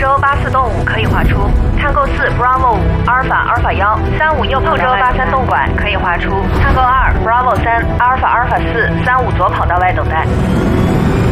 洲84动物可以划出。Tango 4 Bravo 5 Alpha Alpha 1 35右跑道83动管可以划出。Tango 2 Bravo 3 Alpha Alpha 4 35左跑道外等待。